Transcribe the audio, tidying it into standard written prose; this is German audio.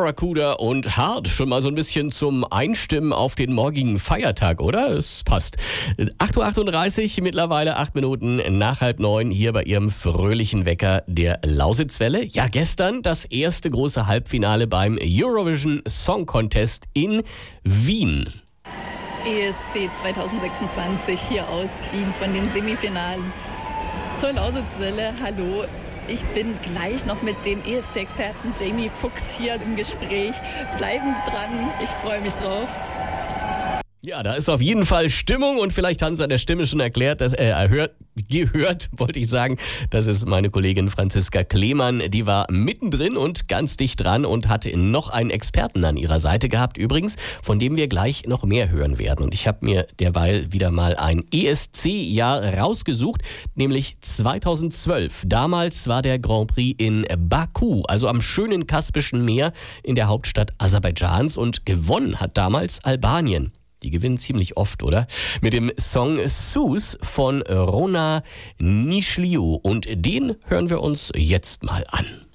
Barracuda und Hard. Schon mal so ein bisschen zum Einstimmen auf den morgigen Feiertag, oder? Es passt. 8.38 Uhr, mittlerweile 8 Minuten nach 8:30 hier bei Ihrem fröhlichen Wecker der Lausitzwelle. Ja, gestern das erste große Halbfinale beim Eurovision Song Contest in Wien. ESC 2026 hier aus Wien von den Semifinalen. Zur Lausitzwelle, hallo. Ich bin gleich noch mit dem ESC-Experten Jamie Fuchs hier im Gespräch. Bleiben Sie dran, ich freue mich drauf. Ja, da ist auf jeden Fall Stimmung und vielleicht haben Sie an der Stimme schon gehört, wollte ich sagen. Das ist meine Kollegin Franziska Klemann, die war mittendrin und ganz dicht dran und hat noch einen Experten an ihrer Seite gehabt, übrigens, von dem wir gleich noch mehr hören werden. Und ich habe mir derweil wieder mal ein ESC-Jahr rausgesucht, nämlich 2012. Damals war der Grand Prix in Baku, also am schönen Kaspischen Meer in der Hauptstadt Aserbaidschans, und gewonnen hat damals Albanien. Die gewinnen ziemlich oft, oder? Mit dem Song Sus von Rona Nishliu. Und den hören wir uns jetzt mal an.